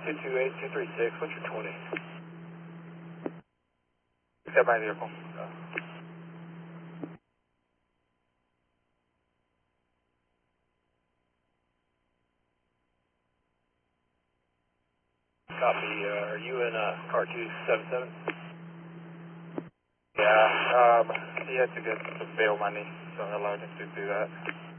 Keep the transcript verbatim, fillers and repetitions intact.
two two eight, two three six, what's your twenty? Accept my vehicle. Uh, Copy, uh, are you in uh, car two seven seven? Yeah, um, he had to get some bail money, so he'll allow him to do that.